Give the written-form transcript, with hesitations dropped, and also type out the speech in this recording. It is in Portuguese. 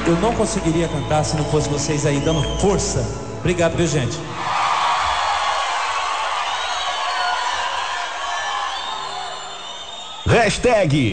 Eu não conseguiria cantar se não fosse vocês aí dando força. Obrigado, viu, gente? Hashtag